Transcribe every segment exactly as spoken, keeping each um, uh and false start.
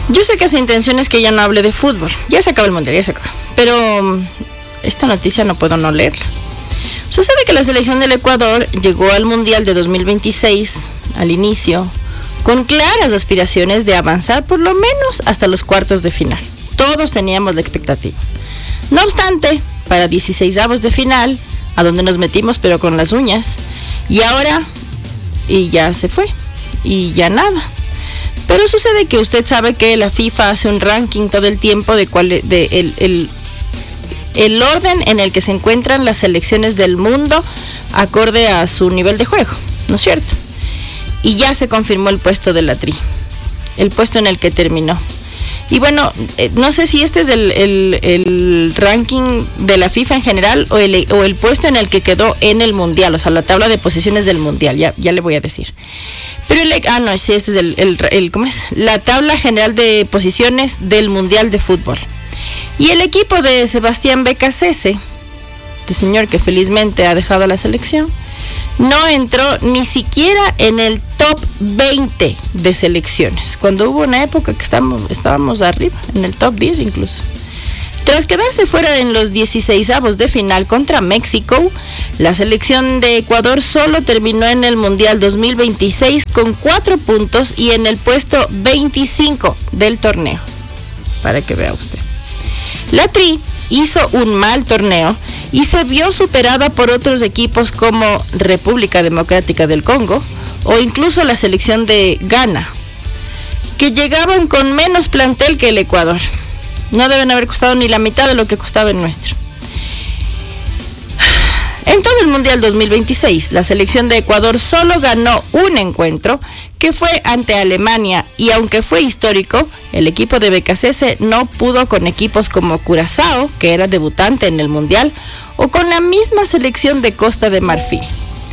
Yo sé que su intención es que ya no hable de fútbol. Ya se acabó el mundial, ya se acabó. Pero esta noticia no puedo no leerla. Sucede que la selección del Ecuador llegó al mundial de dos mil veintiséis, al inicio, con claras aspiraciones de avanzar por lo menos hasta los cuartos de final. Todos teníamos la expectativa. No obstante, para dieciseisavos de final, a donde nos metimos pero con las uñas, y ahora, y ya se fue, y ya nada. Pero sucede que usted sabe que la FIFA hace un ranking todo el tiempo de cuál de el, el, el orden en el que se encuentran las selecciones del mundo acorde a su nivel de juego, ¿no es cierto? Y ya se confirmó el puesto de la Tri, el puesto en el que terminó. Y bueno, eh, no sé si este es el, el, el ranking de la FIFA en general o el, o el puesto en el que quedó en el Mundial, o sea, la tabla de posiciones del Mundial, ya, ya le voy a decir. Pero el, ah, no, sí, este es el, el, el, ¿cómo es? La tabla general de posiciones del Mundial de Fútbol. Y el equipo de Sebastián Becasese, este señor que felizmente ha dejado la selección, no entró ni siquiera en el top veinte de selecciones, cuando hubo una época que estábamos, estábamos arriba, en el top diez incluso. Tras quedarse fuera en los dieciseisavos de final contra México, la selección de Ecuador solo terminó en el Mundial dos mil veintiséis con cuatro puntos y en el puesto veinticinco del torneo, para que vea usted. La Tri hizo un mal torneo y se vio superada por otros equipos como República Democrática del Congo o incluso la selección de Ghana, que llegaban con menos plantel que el Ecuador. No deben haber costado ni la mitad de lo que costaba el nuestro. En todo el Mundial dos mil veintiséis, la selección de Ecuador solo ganó un encuentro, que fue ante Alemania, y aunque fue histórico, el equipo de Becasese no pudo con equipos como Curazao, que era debutante en el Mundial, o con la misma selección de Costa de Marfil.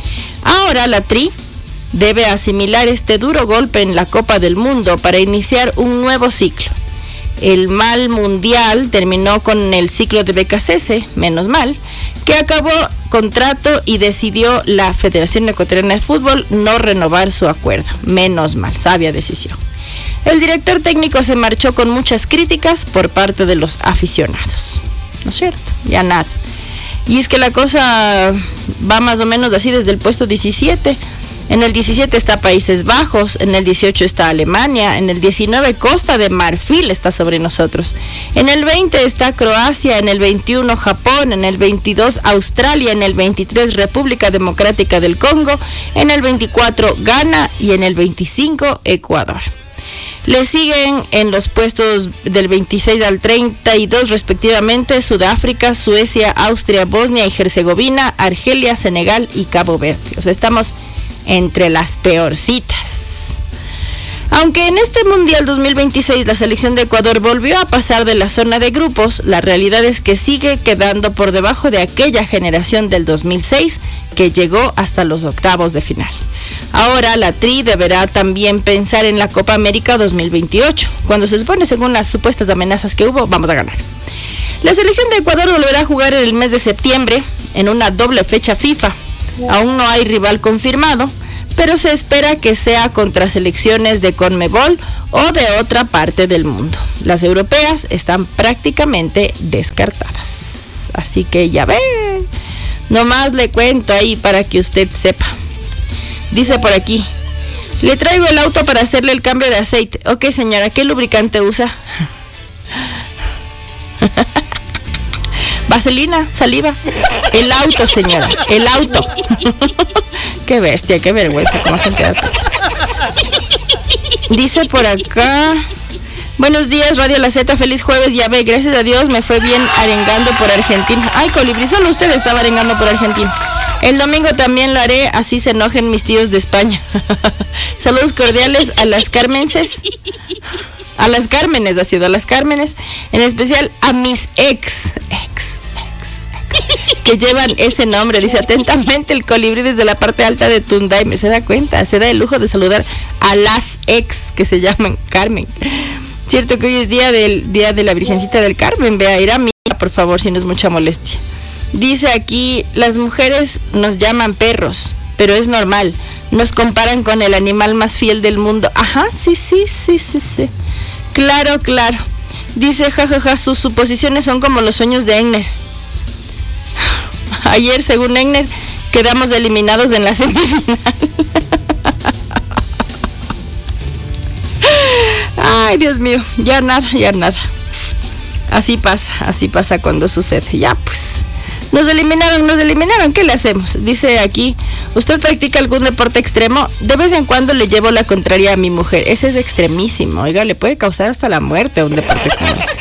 Ahora la Tri debe asimilar este duro golpe en la Copa del Mundo para iniciar un nuevo ciclo. El mal mundial terminó con el ciclo de Becasese, menos mal, que acabó contrato y decidió la Federación Ecuatoriana de Fútbol no renovar su acuerdo. Menos mal, sabia decisión. El director técnico se marchó con muchas críticas por parte de los aficionados. ¿No es cierto? Ya nada. Y es que la cosa va más o menos así desde el puesto diecisiete. En el diecisiete está Países Bajos, en el dieciocho está Alemania, en el diecinueve Costa de Marfil está sobre nosotros, en el veinte está Croacia, en el veintiuno Japón, en el veintidós Australia, en el veintitrés República Democrática del Congo, en el veinticuatro Ghana y en el veinticinco Ecuador. Le siguen en los puestos del veintiséis al treinta y dos respectivamente Sudáfrica, Suecia, Austria, Bosnia y Herzegovina, Argelia, Senegal y Cabo Verde. O sea, estamos entre las peorcitas. Aunque en este Mundial dos mil veintiséis la selección de Ecuador volvió a pasar de la zona de grupos, la realidad es que sigue quedando por debajo de aquella generación del dos mil seis que llegó hasta los octavos de final. Ahora la Tri deberá también pensar en la Copa América dos mil veintiocho, cuando se supone, según las supuestas amenazas que hubo, vamos a ganar. La selección de Ecuador volverá a jugar en el mes de septiembre en una doble fecha FIFA. Aún no hay rival confirmado, pero se espera que sea contra selecciones de CONMEBOL o de otra parte del mundo. Las europeas están prácticamente descartadas. Así que ya ven, nomás le cuento ahí para que usted sepa. Dice por aquí, le traigo el auto para hacerle el cambio de aceite. Ok, señora, ¿qué lubricante usa? Vaselina, saliva. El auto, señora, el auto. Qué bestia, qué vergüenza, cómo se queda. Dice por acá, buenos días, Radio La Z, feliz jueves, ya ve, gracias a Dios me fue bien arengando por Argentina. Ay, Colibrí, solo usted estaba arengando por Argentina. El domingo también lo haré, así se enojen mis tíos de España. Saludos cordiales a las Carmenses. A las Cármenes, ha sido a las Cármenes, en especial a mis ex, ex, ex, ex, que llevan ese nombre. Dice atentamente el Colibrí desde la parte alta de Tunday. Me se da cuenta, se da el lujo de saludar a las ex que se llaman Carmen. Cierto que hoy es día del día de la Virgencita del Carmen. Ve a ir a misa, por favor, si no es mucha molestia. Dice aquí, las mujeres nos llaman perros, pero es normal. Nos comparan con el animal más fiel del mundo. Ajá, sí, sí, sí, sí, sí. Claro, claro. Dice, jajaja, ja, ja, sus suposiciones son como los sueños de Egner. Ayer, según Egner, quedamos eliminados en la semifinal. Ay, Dios mío, ya nada, ya nada. Así pasa, así pasa cuando sucede. Ya pues, nos eliminaron, nos eliminaron, ¿qué le hacemos? Dice aquí, ¿usted practica algún deporte extremo? De vez en cuando le llevo la contraria a mi mujer. Ese es extremísimo, oiga, le puede causar hasta la muerte a un deporte como ese.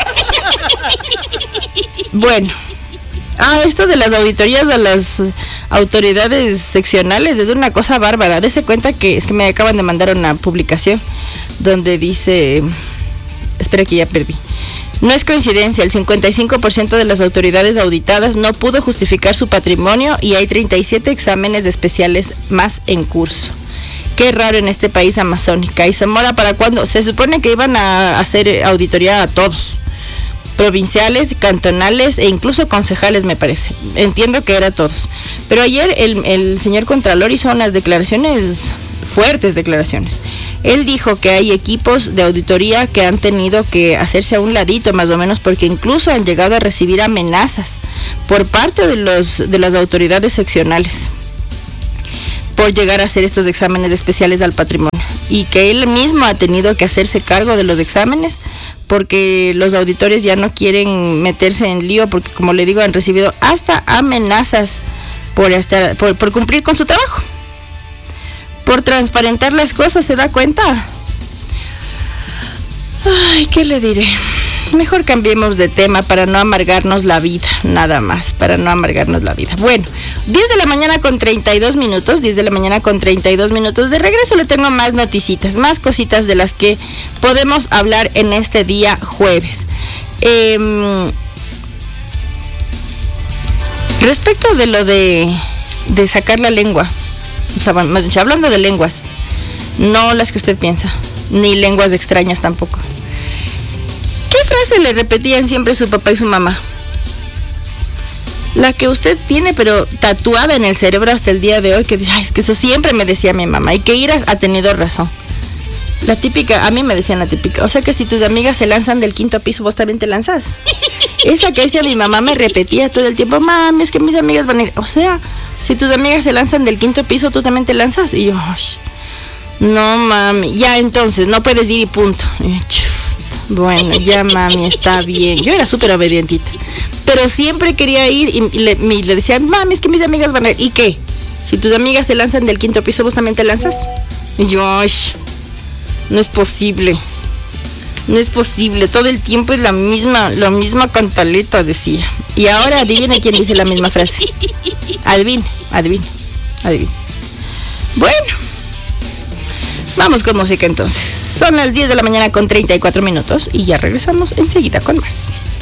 Bueno, ah, esto de las auditorías a las autoridades seccionales es una cosa bárbara. Dese cuenta que es que me acaban de mandar una publicación donde dice, espera que ya perdí. No es coincidencia, el cincuenta y cinco por ciento de las autoridades auditadas no pudo justificar su patrimonio y hay treinta y siete exámenes especiales más en curso. Qué raro en este país amazónica. ¿Y Zamora para cuándo? Se supone que iban a hacer auditoría a todos, provinciales, cantonales e incluso concejales, me parece. Entiendo que era todos. Pero ayer el, el señor Contralor hizo unas declaraciones, fuertes declaraciones. Él dijo que hay equipos de auditoría que han tenido que hacerse a un ladito, más o menos, porque incluso han llegado a recibir amenazas por parte de los de las autoridades seccionales por llegar a hacer estos exámenes especiales al patrimonio, y que él mismo ha tenido que hacerse cargo de los exámenes porque los auditores ya no quieren meterse en lío, porque como le digo, han recibido hasta amenazas por, estar, por, por cumplir con su trabajo, por transparentar las cosas. ¿Se da cuenta? Ay, ¿qué le diré? Mejor cambiemos de tema para no amargarnos la vida, nada más, para no amargarnos la vida. Bueno, diez de la mañana con treinta y dos minutos, diez de la mañana con treinta y dos minutos. De regreso le tengo más noticitas, más cositas de las que podemos hablar en este día jueves. Eh, respecto de lo de, de sacar la lengua, o sea, hablando de lenguas, no las que usted piensa, ni lenguas extrañas tampoco. ¿Qué frase le repetían siempre su papá y su mamá? La que usted tiene, pero tatuada en el cerebro hasta el día de hoy, que dice, ay, es que eso siempre me decía mi mamá, y que Ira ha tenido razón. La típica, a mí me decían la típica, o sea que si tus amigas se lanzan del quinto piso, vos también te lanzas. Esa que decía mi mamá me repetía todo el tiempo, mami, es que mis amigas van a ir, o sea, si tus amigas se lanzan del quinto piso, tú también te lanzas. Y yo, ay, no mami, ya entonces, no puedes ir y punto. Y yo, bueno, ya mami, está bien. Yo era súper obedientita, pero siempre quería ir y le, y le decía, mami, es que mis amigas van a ir. ¿Y qué? Si tus amigas se lanzan del quinto piso, ¿vos también te lanzas? Y yo, ay, no es posible. No es posible, todo el tiempo es la misma, la misma cantaleta, decía. Y ahora adivine quién dice la misma frase. Adivine, adivine, adivine. Bueno, vamos con música entonces. Son las diez de la mañana con treinta y cuatro minutos y ya regresamos enseguida con más.